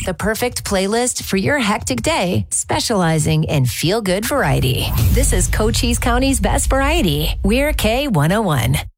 the perfect playlist for your hectic day, specializing in feel-good variety. This is Cochise County's best variety. We're K101.